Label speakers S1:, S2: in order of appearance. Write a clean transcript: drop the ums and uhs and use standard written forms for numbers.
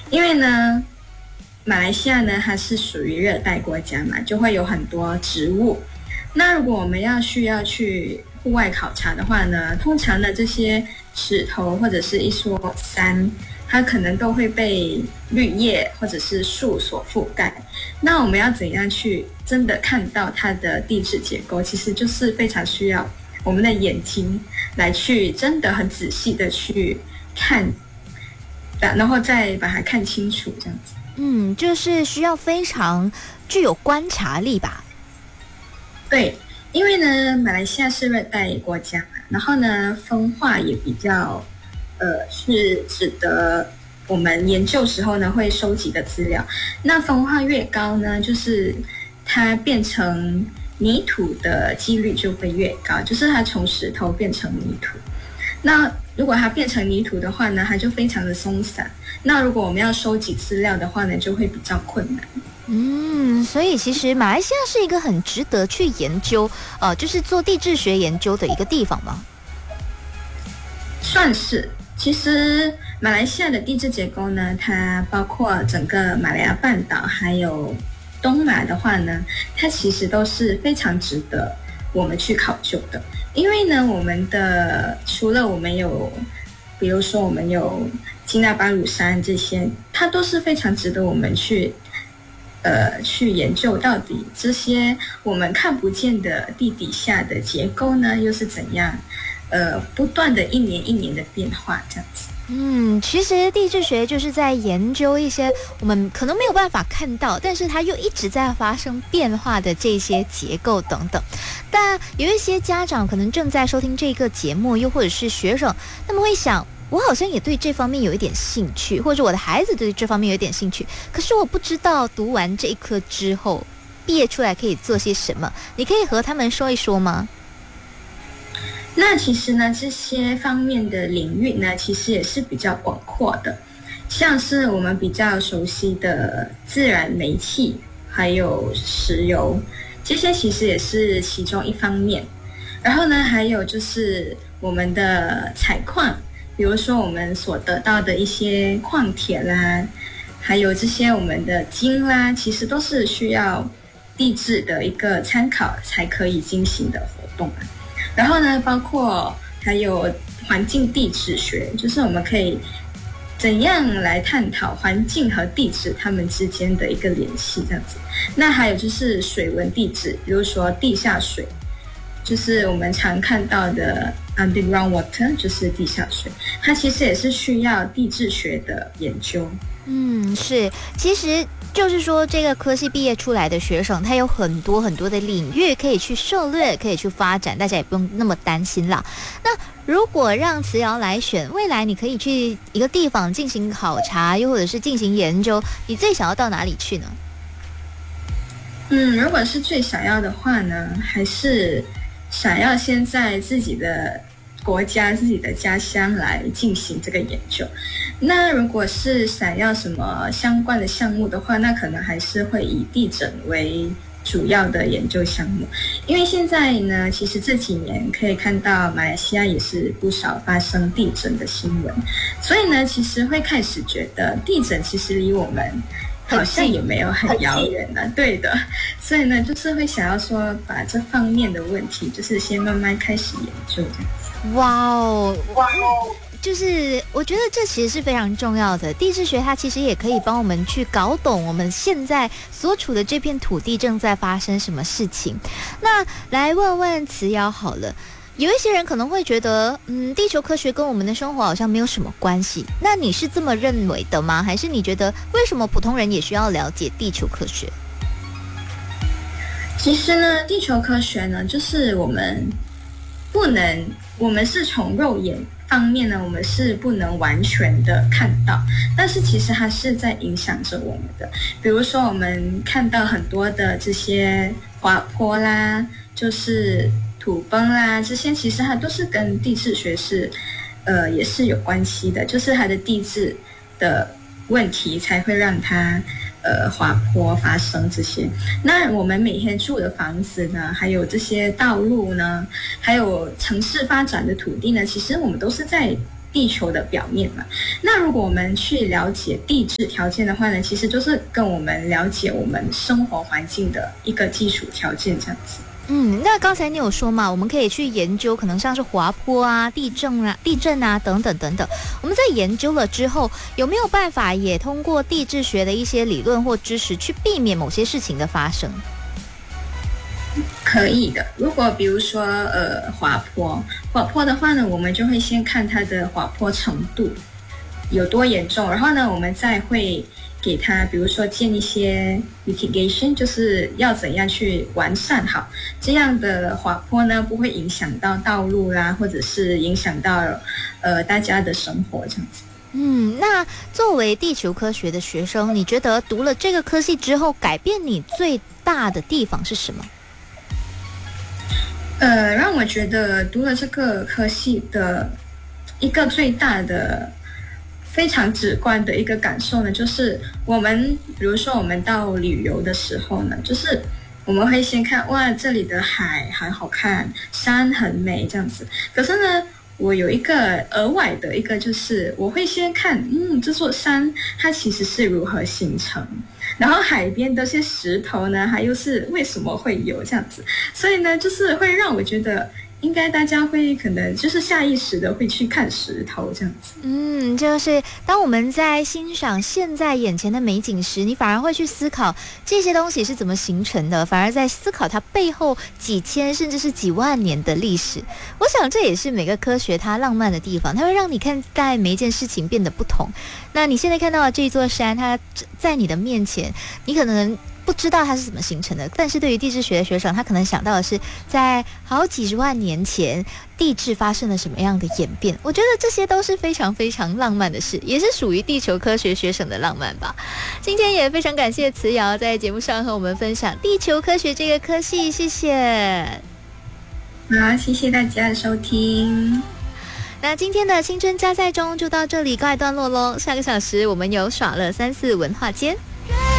S1: 因为呢，马来西亚呢它是属于热带国家嘛，就会有很多植物。那如果我们需要去户外考察的话呢，通常的这些石头或者是一座山，它可能都会被绿叶或者是树所覆盖。那我们要怎样去真的看到它的地质结构，其实就是非常需要我们的眼睛来去真的很仔细的去看，然后再把它看清楚这样子。
S2: 就是需要非常具有观察力吧。
S1: 对，因为呢，马来西亚是热带国家嘛，然后呢，风化也比较是指得我们研究时候呢会收集的资料。那风化越高呢，就是它变成泥土的几率就会越高，就是它从石头变成泥土。那如果它变成泥土的话呢，它就非常的松散。那如果我们要收集资料的话呢，就会比较困难。
S2: 所以其实马来西亚是一个很值得去研究，就是做地质学研究的一个地方吗？
S1: 算是。其实马来西亚的地质结构呢，它包括整个马来亚半岛还有东马的话呢，它其实都是非常值得我们去考究的。因为呢，我们的除了我们有，比如说我们有基纳巴鲁山这些，它都是非常值得我们去研究到底这些我们看不见的地底下的结构呢，又是怎样不断的一年一年的变化这样子。
S2: 其实地质学就是在研究一些我们可能没有办法看到，但是它又一直在发生变化的这些结构等等。但有一些家长可能正在收听这个节目，又或者是学生，他们会想，我好像也对这方面有一点兴趣，或者我的孩子对这方面有一点兴趣，可是我不知道读完这一科之后毕业出来可以做些什么，你可以和他们说一说吗？
S1: 那其实呢，这些方面的领域呢，其实也是比较广阔的，像是我们比较熟悉的自然煤气，还有石油，这些其实也是其中一方面。然后呢，还有就是我们的采矿，比如说我们所得到的一些矿铁啦，还有这些我们的金啦，其实都是需要地质的一个参考才可以进行的活动。然后呢，包括还有环境地质学，就是我们可以怎样来探讨环境和地质它们之间的一个联系这样子。那还有就是水文地质，比如说地下水，就是我们常看到的 underground water， 就是地下水，它其实也是需要地质学的研究。
S2: 是，其实就是说这个科系毕业出来的学生，他有很多很多的领域可以去涉猎，可以去发展，大家也不用那么担心啦。那如果让慈瑶来选，未来你可以去一个地方进行考察，又或者是进行研究，你最想要到哪里去呢？
S1: 如果是最想要的话呢，还是想要先在自己的国家、自己的家乡来进行这个研究。那如果是想要什么相关的项目的话，那可能还是会以地震为主要的研究项目。因为现在呢，其实这几年可以看到马来西亚也是不少发生地震的新闻，所以呢，其实会开始觉得地震其实离我们好像也没有很遥远了，对的。所以呢，就是会想要说把这方面的问题，就是先慢慢开始研究这样子。
S2: 哇哦！就是我觉得这其实是非常重要的，地质学它其实也可以帮我们去搞懂我们现在所处的这片土地正在发生什么事情。那来问问慈瑶好了，有一些人可能会觉得地球科学跟我们的生活好像没有什么关系，那你是这么认为的吗？还是你觉得为什么普通人也需要了解地球科学？
S1: 其实呢，地球科学呢，就是我们是从肉眼方面呢，我们是不能完全的看到，但是其实它是在影响着我们的。比如说我们看到很多的这些滑坡啦，就是土崩啦，这些其实它都是跟地质学是也是有关系的，就是它的地质的问题才会让它滑坡发生这些。那我们每天住的房子呢，还有这些道路呢，还有城市发展的土地呢，其实我们都是在地球的表面嘛。那如果我们去了解地质条件的话呢，其实就是跟我们了解我们生活环境的一个基础条件这样子。
S2: 那刚才你有说嘛，我们可以去研究可能像是滑坡啊、地震啊等等等等。我们在研究了之后，有没有办法也通过地质学的一些理论或知识去避免某些事情的发生？
S1: 可以的。如果比如说滑坡的话呢，我们就会先看它的滑坡程度有多严重，然后呢，我们再会给它，比如说建一些 mitigation， 就是要怎样去完善好这样的滑坡呢，不会影响到道路啦，或者是影响到大家的生活这样子。
S2: 那作为地球科学的学生，你觉得读了这个科系之后，改变你最大的地方是什么？
S1: 让我觉得读了这个科系的一个最大的非常直观的一个感受呢，就是我们比如说我们到旅游的时候呢，就是我们会先看哇这里的海很好看，山很美这样子。可是呢，我有一个额外的一个，就是我会先看这座山它其实是如何形成，然后海边的些石头呢，还又是为什么会有这样子。所以呢，就是会让我觉得应该大家会可能就是下意识的会去看石头这样子。
S2: 就是当我们在欣赏现在眼前的美景时，你反而会去思考这些东西是怎么形成的，反而在思考它背后几千甚至是几万年的历史。我想这也是每个科学它浪漫的地方，它会让你看待每一件事情变得不同。那你现在看到的这座山，它在你的面前，你可能不知道它是怎么形成的，但是对于地质学的学生，他可能想到的是在好几十万年前地质发生了什么样的演变。我觉得这些都是非常非常浪漫的事，也是属于地球科学学生的浪漫吧。今天也非常感谢慈瑶在节目上和我们分享地球科学这个科系，谢谢。
S1: 好，谢谢大家的收听。
S2: 那今天的青春加载中就到这里告一段落咯。下个小时我们有耍乐34文化间。